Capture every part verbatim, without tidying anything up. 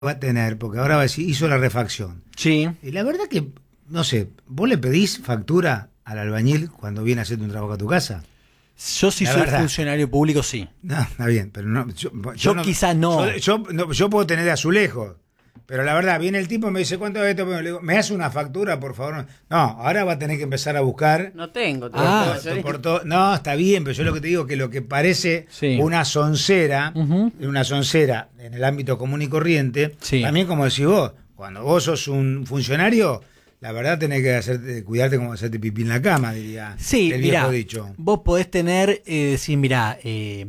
va a tener, porque ahora va a decir, hizo la refacción. Sí. Y la verdad que, no sé, ¿vos le pedís factura al albañil cuando viene a hacerte un trabajo a tu casa? Yo si La soy verdad. funcionario público, sí. No, está bien, pero no. Yo, yo Yo no, quizás no. Yo, yo, no. yo puedo tener de azulejos, pero la verdad, viene el tipo y me dice, ¿cuánto es esto? Le digo, ¿me hace una factura, por favor? No, ahora va a tener que empezar a buscar. No tengo. Por Ah, todo, por todo. No, está bien, pero yo lo que te digo es que lo que parece Sí. una soncera, Ujú. una soncera en el ámbito común y corriente, Sí. también como decís vos, cuando vos sos un funcionario, la verdad tenés que hacerte, cuidarte como hacerte pipí en la cama, diría Sí, el mirá, viejo dicho. vos podés tener, eh, decir, mirá, eh,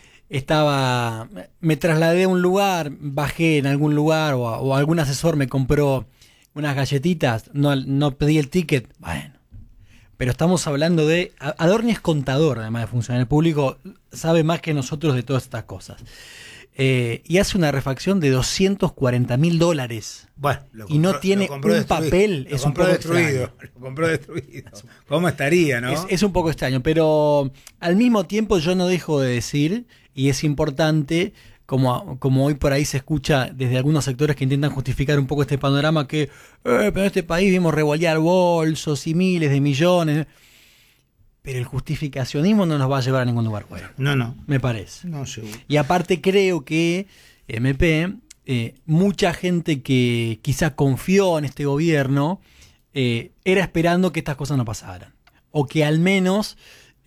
estaba, me trasladé a un lugar, bajé en algún lugar o, o algún asesor me compró unas galletitas, no, no pedí el ticket, bueno. Pero estamos hablando de... Adorni es contador, además de funcionario público, sabe más que nosotros de todas estas cosas. Eh, y hace una refacción de doscientos cuarenta mil dólares. Bueno, lo Y no compró- tiene lo compró un destruido. papel, Lo es un compró poco destruido. extraño. Lo compró destruido. ¿Cómo estaría, no? Es, es un poco extraño, pero al mismo tiempo yo no dejo de decir, y es importante, como, como hoy por ahí se escucha desde algunos sectores que intentan justificar un poco este panorama, que eh, pero en este país vimos revolear bolsos y miles de millones. Pero el justificacionismo no nos va a llevar a ningún lugar bueno. No, no. Me parece. No, seguro. Y aparte creo que M P, eh, mucha gente que quizá confió en este gobierno, eh, era esperando que estas cosas no pasaran. O que al menos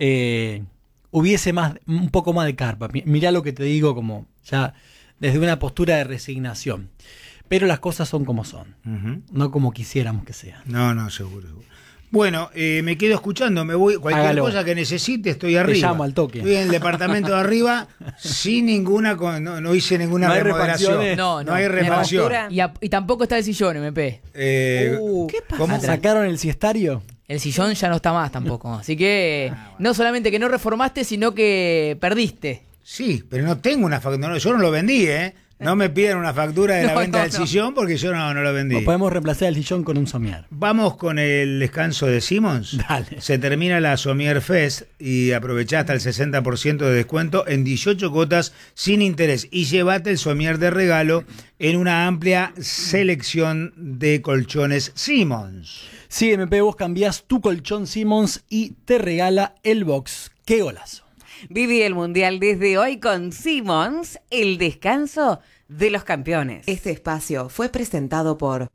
eh, hubiese más, un poco más de carpa. Mi- Mirá lo que te digo como ya desde una postura de resignación. Pero las cosas son como son, Ujú. no como quisiéramos que sean. No, no, seguro, seguro. Bueno, eh, me quedo escuchando, me voy. Cualquier Hágalo. cosa que necesite, estoy arriba. llamo al toque. Estoy en el departamento de arriba, sin ninguna. con- No, no hice ninguna No hay remodelación. refacciones. No, no. hay Ni refacción. factura. Y, a- y tampoco está el sillón, M P. Eh, Uh, ¿Qué pasa? ¿cómo? ¿Sacaron el siestario? El sillón ya no está más tampoco. Así que no solamente que no reformaste, sino que perdiste. Sí, pero no tengo una factura. Yo no lo vendí, ¿eh? No me piden una factura de la No, venta no, del no. sillón porque yo no, no lo vendí. O podemos reemplazar el sillón con un somier. Vamos con el descanso de Simmons. Dale. Se termina la Somier Fest y aprovechá hasta el sesenta por ciento de descuento en dieciocho cuotas sin interés. Y llévate el Somier de regalo en una amplia selección de colchones Simmons. Sí, M P, vos cambiás tu colchón Simmons y te regala el box. ¡Qué golazo! Viví el Mundial desde hoy con Simmons, el descanso de los campeones. Este espacio fue presentado por